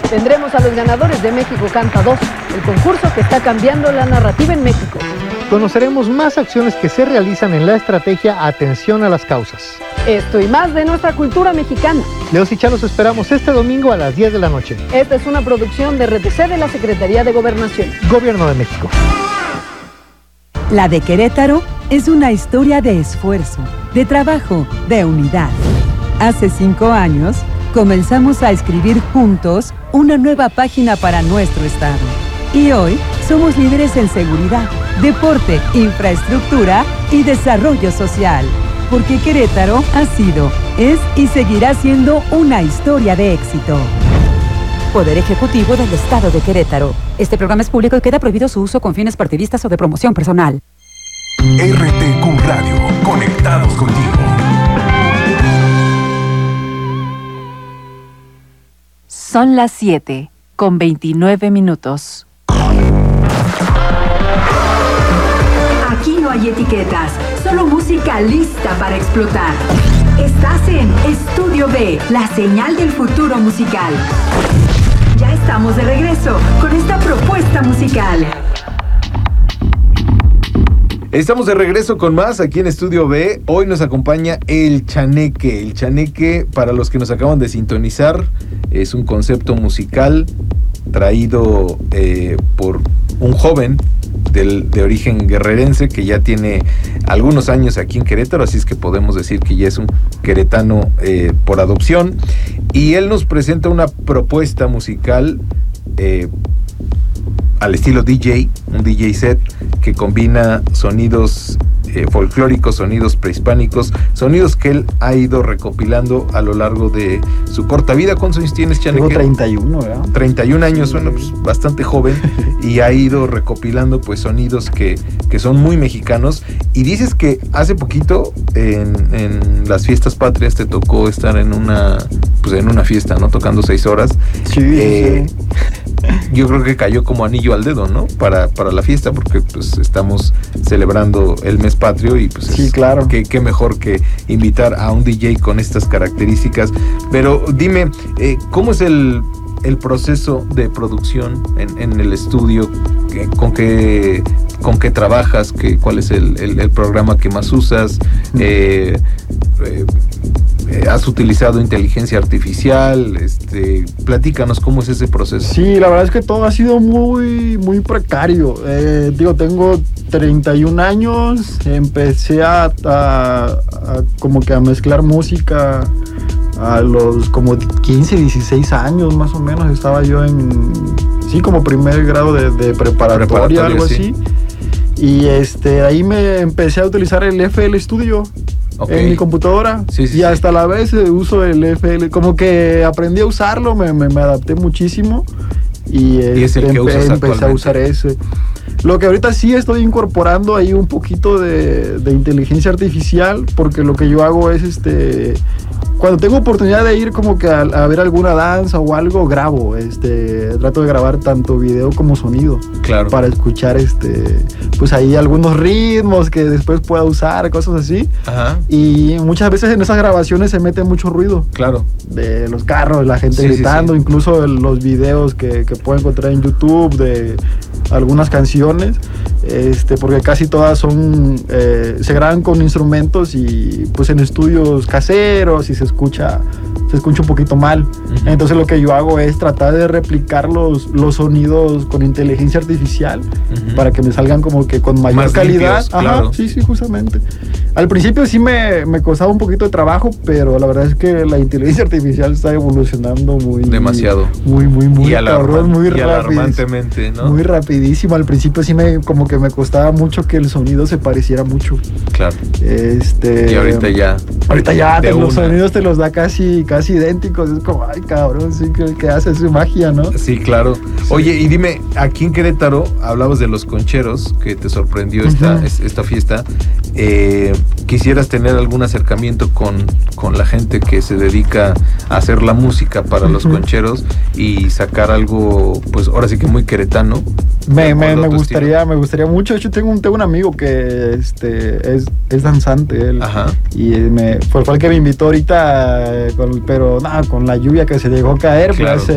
Tendremos a los ganadores de México Canta 2, el concurso que está cambiando la narrativa en México. Conoceremos más acciones que se realizan en la estrategia Atención a las Causas. Esto y más de nuestra cultura mexicana. Leos y Chá los esperamos este domingo a las 10 de la noche. Esta es una producción de RTC de la Secretaría de Gobernación. Gobierno de México. La de Querétaro es una historia de esfuerzo, de trabajo, de unidad. Hace 5 años, comenzamos a escribir juntos una nueva página para nuestro estado. Y hoy somos líderes en seguridad, deporte, infraestructura y desarrollo social. Porque Querétaro ha sido, es y seguirá siendo una historia de éxito. Poder Ejecutivo del Estado de Querétaro. Este programa es público y queda prohibido su uso con fines partidistas o de promoción personal. RTQ Radio, conectados contigo. Son las 7:29. Aquí no hay etiquetas, solo música lista para explotar. Estás en Estudio B, la señal del futuro musical. Ya estamos de regreso con esta propuesta musical. Estamos de regreso con más aquí en Estudio B. Hoy nos acompaña El Chaneque. El Chaneque, para los que nos acaban de sintonizar, es un concepto musical traído por un joven de origen guerrerense que ya tiene algunos años aquí en Querétaro, así es que podemos decir que ya es un queretano por adopción. Y él nos presenta una propuesta musical al estilo DJ, un DJ set que combina sonidos folclóricos, sonidos prehispánicos, sonidos que él ha ido recopilando a lo largo de su corta vida. ¿Cuántos años tienes, Chaneque? Tengo 31, ¿verdad? 31 años, bueno, pues bastante joven, y ha ido recopilando pues sonidos que son muy mexicanos. Y dices que hace poquito en las fiestas patrias te tocó estar en una fiesta, ¿no? Tocando 6 horas. Sí. Yo creo que cayó como anillo al dedo, ¿no? Para la fiesta, porque pues estamos celebrando el mes patrio y pues sí, claro. Qué mejor que invitar a un DJ con estas características. Pero dime, ¿cómo es el proceso de producción en el estudio? ¿Con qué trabajas? ¿Cuál es el programa que más usas? ¿Has utilizado inteligencia artificial? Platícanos cómo es ese proceso. Sí, la verdad es que todo ha sido muy, muy precario. Tengo 31 años, empecé a como que a mezclar música a los como 15, 16 años más o menos. Estaba yo como primer grado de preparatoria, algo así. Y ahí me empecé a utilizar el FL Studio. Okay. En mi computadora. Sí, y hasta la vez uso el FL, como que aprendí a usarlo, me adapté muchísimo y es el que usas empecé a usar ese. Lo que ahorita sí estoy incorporando ahí un poquito de inteligencia artificial, porque lo que yo hago es cuando tengo oportunidad de ir como que a ver alguna danza o algo, grabo, trato de grabar tanto video como sonido. Claro. Para escuchar pues ahí algunos ritmos que después pueda usar, cosas así. Ajá. Y muchas veces en esas grabaciones se mete mucho ruido. Claro. De los carros, la gente gritando, sí. Incluso los videos que puedo encontrar en YouTube de algunas canciones, porque casi todas se graban con instrumentos y pues en estudios caseros y se escucha un poquito mal. Uh-huh. Entonces lo que yo hago es tratar de replicar los sonidos con inteligencia artificial, uh-huh, para que me salgan como que con mayor más calidad. Limpios, claro. Sí, justamente. Al principio sí me costaba un poquito de trabajo, pero la verdad es que la inteligencia artificial está evolucionando demasiado. Muy y cabrón, muy rápido. Alarmantemente, ¿no? Muy rapidísimo. Al principio sí como que me costaba mucho que el sonido se pareciera mucho. Claro. Y ahorita ya los sonidos te los da casi idénticos. Es como, ay, cabrón, sí que hace su magia, ¿no? Sí, claro. Sí. Oye, y dime, aquí en Querétaro hablabas de los concheros, que te sorprendió esta fiesta. ¿Quisieras tener algún acercamiento con la gente que se dedica a hacer la música para los concheros y sacar algo, pues ahora sí que muy queretano? Me gustaría mucho. De hecho, tengo un amigo que es danzante él. Ajá. Y fue el que me invitó ahorita, pero nada, con la lluvia que se llegó a caer, claro. Pues